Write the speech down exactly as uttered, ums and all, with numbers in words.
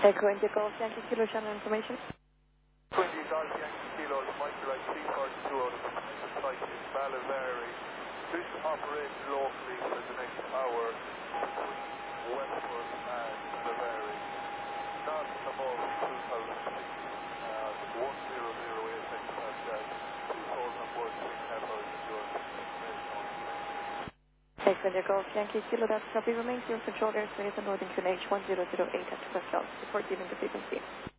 Echo India Golf Yankee Kilo channel information. twenty Golf Yankee Kilo, the Microlite C forty-two out of the private site in Ballivary. This operates locally for the next hour between Westport and Ballivary. Not above two thousand feet, uh, one zero zero eight hectopascal, two souls on board, three and a half hours endurance. Information only. Echo India Golf Yankee Kilo, that's copy. Remains your control airspace and Northern Q N H one zero zero eight hectopascal. Report given to frequency.